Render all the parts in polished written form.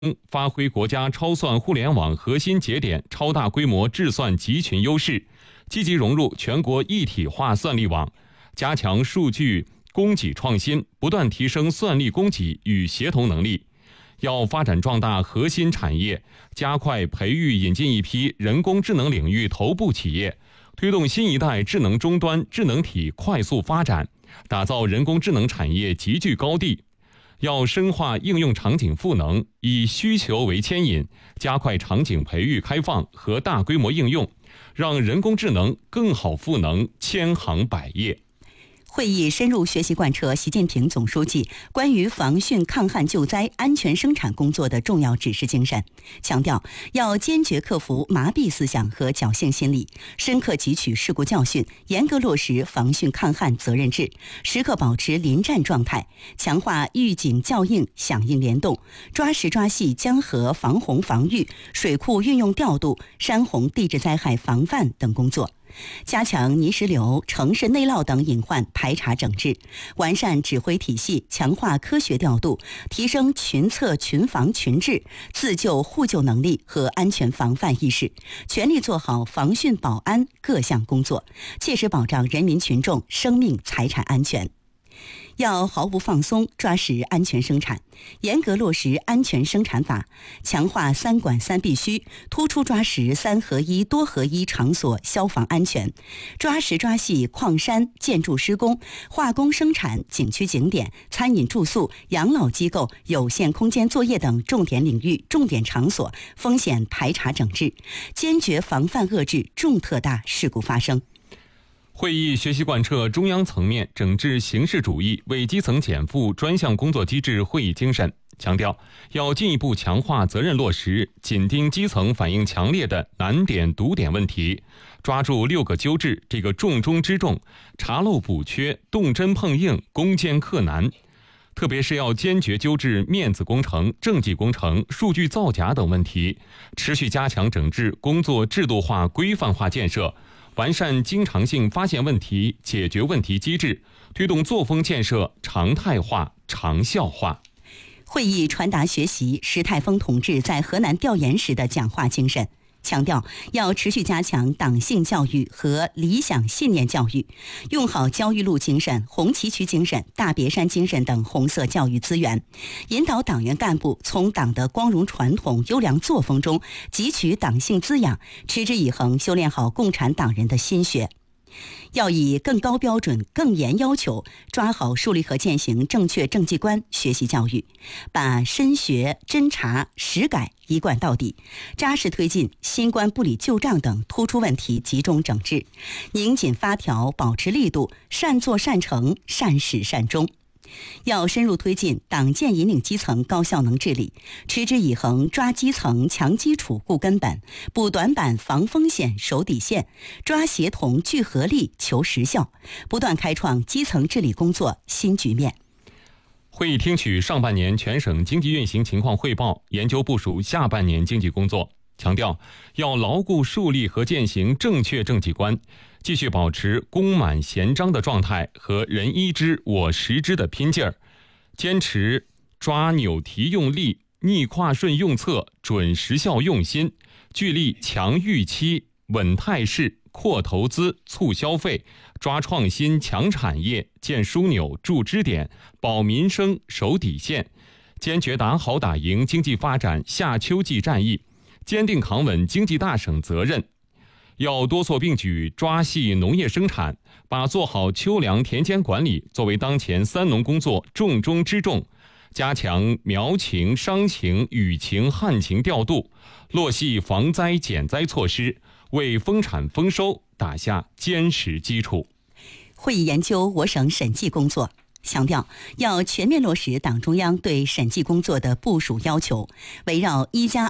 发挥国家超算互联网核心节点超大规模智算集群优势，积极融入全国一体化算力网，加强数据供给创新，不断提升算力供给与协同能力。要发展壮大核心产业，加快培育引进一批人工智能领域头部企业，推动新一代智能终端智能体快速发展，打造人工智能产业集聚高地。要深化应用场景赋能，以需求为牵引，加快场景培育开放和大规模应用，让人工智能更好赋能千行百业。 会议深入学习贯彻习近平总书记关于防汛抗旱救灾安全生产工作的重要指示精神，强调要坚决克服麻痹思想和侥幸心理，深刻汲取事故教训，严格落实防汛抗旱责任制，时刻保持临战状态，强化预警校应、响应联动，抓实抓细江河防洪防御、水库运用调度、山洪地质灾害防范等工作。加强泥石流、城市内涝等隐患排查整治，完善指挥体系，强化科学调度，提升群策群防群治、自救互救能力和安全防范意识，全力做好防汛保安各项工作，切实保障人民群众生命财产安全。要毫不放松抓实安全生产，严格落实安全生产法，强化3管3必须，突出抓实3合1多合1场所消防安全，抓实抓细矿山、建筑施工、化工生产、景区景点、餐饮住宿、养老机构、有限空间作业等重点领域、重点场所风险排查整治，坚决防范遏制重特大事故发生。 会议学习贯彻中央层面整治形式主义、为基层减负专项工作机制会议精神，强调要进一步强化责任落实，紧盯基层反映强烈的难点堵点问题，抓住6个纠治这个重中之重，查漏补缺、动真碰硬、攻坚克难。特别是要坚决纠治面子工程、政绩工程、数据造假等问题，持续加强整治工作制度化、规范化建设，完善经常性发现问题、解决问题机制，推动作风建设常态化、长效化。 会议传达学习石泰峰同志在河南调研时的讲话精神，强调要持续加强党性教育和理想信念教育，用好焦裕禄精神、红旗渠精神、大别山精神等红色教育资源，引导党员干部从党的光荣传统、优良作风中汲取党性滋养，持之以恒修炼好共产党人的心学。要以更高标准、更严要求，抓好树立和践行正确政绩观学习教育，把深学、侦查、实改一贯到底，扎实推进新冠不理旧账等突出问题集中整治，拧紧发条，保持力度，善作善成，善始善终。要深入推进党建引领基层高效能治理，持之以恒抓基层强基础固根本，补短板防风险守底线，抓协同聚合力求实效，不断开创基层治理工作新局面。 会议听取上半年全省经济运行情况汇报，研究部署下半年经济工作，强调要牢固树立和践行正确政绩观，继续保持功满弦张的状态和人一知我十知的拼劲儿，坚持抓扭提用力、逆跨顺用策、准时效用心，聚力强预期、稳态势、扩投资、促消费，抓创新、强产业、建枢纽、筑支点，保民生、守底线，坚决打好打赢经济发展夏秋季战役，坚定扛稳经济大省责任。要多措并举抓细农业生产，把做好秋粮田间管理作为当前3农工作重中之重，加强苗情、商情、雨情、旱情调度，落细防灾减灾措施，为丰产丰收打下坚实基础。 会议研究我省审计工作，强调要全面落实党中央对审计工作的部署要求，围绕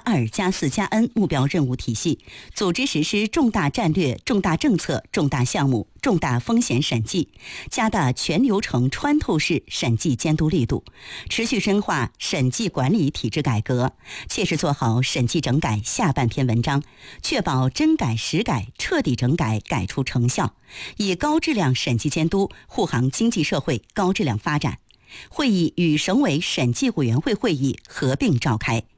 1+2+4+N 目标任务体系，组织实施重大战略、重大政策、重大项目、重大风险审计，加大全流程穿透式审计监督力度，持续深化审计管理体制改革，切实做好审计整改下半篇文章，确保真改实改彻底整改改出成效，以高质量审计监督护航经济社会高质量发展。会议与省委审计委员会会议合并召开，